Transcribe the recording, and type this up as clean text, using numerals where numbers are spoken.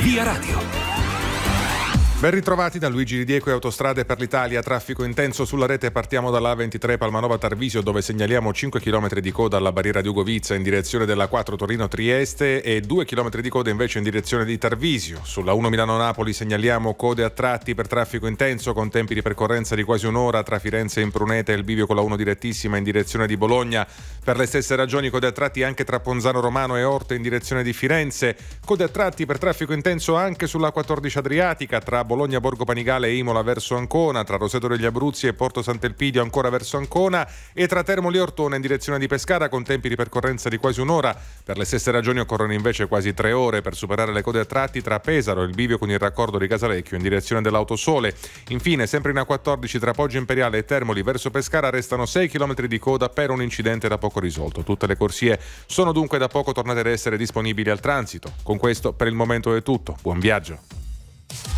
Via Radio. Ben ritrovati da Luigi Ridieco e Autostrade per l'Italia. Traffico intenso sulla rete. Partiamo dalla A23 Palmanova Tarvisio, dove segnaliamo 5 km di coda alla barriera di Ugovizza in direzione della 4 Torino Trieste e 2 km di coda invece in direzione di Tarvisio. Sulla 1 Milano Napoli segnaliamo code a tratti per traffico intenso con tempi di percorrenza di quasi un'ora tra Firenze e Impruneta e il bivio con la 1 direttissima in direzione di Bologna. Per le stesse ragioni code a tratti anche tra Ponzano Romano e Orte in direzione di Firenze. Code a tratti per traffico intenso anche sulla 14 Adriatica tra Bologna Borgo Panigale e Imola verso Ancona, tra Roseto degli Abruzzi e Porto Sant'Elpidio ancora verso Ancona e tra Termoli e Ortona in direzione di Pescara con tempi di percorrenza di quasi un'ora. Per le stesse ragioni occorrono invece quasi 3 ore per superare le code a tratti tra Pesaro e il bivio con il raccordo di Casalecchio in direzione dell'Autosole. Infine, sempre in A14 tra Poggio Imperiale e Termoli verso Pescara restano 6 km di coda per un incidente da poco risolto. Tutte le corsie sono dunque da poco tornate ad essere disponibili al transito. Con questo per il momento è tutto. Buon viaggio.